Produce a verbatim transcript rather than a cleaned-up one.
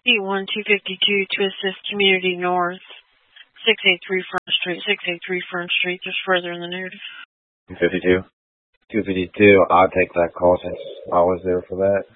P one two fifty-two to assist Community North, six eighty-three Front Street, six eighty-three Front Street, just further in the narrative. two fifty-two? two fifty-two, I'll take that call since I was there for that.